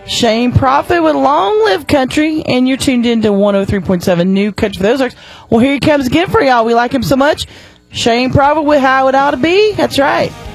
Shane Prophet with Long Live Country, and you're tuned into 103.7 New Country for those Ozarks. Well, here he comes again for y'all. We like him so much. Shane Prophet with How It Ought to Be. That's right.